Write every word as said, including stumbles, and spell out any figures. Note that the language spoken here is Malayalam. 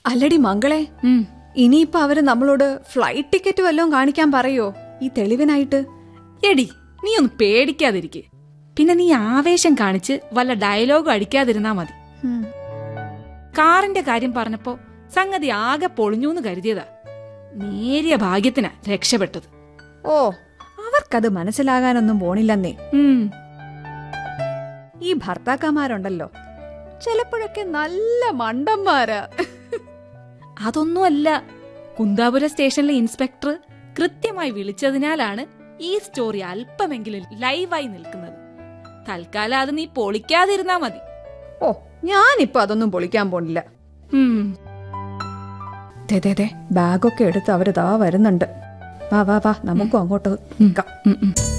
അല്ലടി മംഗളെ, ഇനിയിപ്പൊ അവര് നമ്മളോട് ഫ്ലൈറ്റ് ടിക്കറ്റ് വല്ലതും കാണിക്കാൻ പറയോ ഈ തെളിവിനായിട്ട്? എടി, നീ ഒന്ന് പേടിക്കാതിരിക്കെ. പിന്നെ നീ ആവേശം കാണിച്ച് വല്ല ഡയലോഗും അടിക്കാതിരുന്നാ മതി. കാറിന്റെ കാര്യം പറഞ്ഞപ്പോ സംഗതി ആകെ പൊളിഞ്ഞൂന്ന് കരുതിയതാ. നേരിയ ഭാഗ്യത്തിനാ രക്ഷപ്പെട്ടത്. ഓ, അവർക്കത് മനസ്സിലാകാനൊന്നും പോണില്ലെന്നേ. ഈ ഭർത്താക്കന്മാരുണ്ടല്ലോ, ചിലപ്പോഴൊക്കെ നല്ല മണ്ടന്മാരാ. അതൊന്നുമല്ല, കുന്താപുര സ്റ്റേഷനിലെ ഇൻസ്പെക്ടർ കൃത്യമായി വിളിച്ചതിനാലാണ് ഈ സ്റ്റോറി അല്പമെങ്കിലും ലൈവായി നിൽക്കുന്നത്. തൽക്കാലം അത് നീ പൊളിക്കാതിരുന്നാ മതി. ഓ, ഞാനിപ്പോ അതൊന്നും പൊളിക്കാൻ പോണില്ല. ബാഗൊക്കെ എടുത്ത് അവരിതാ വരുന്നുണ്ട്. വാ വാ വാ, നമുക്കും അങ്ങോട്ട് നിൽക്കാം.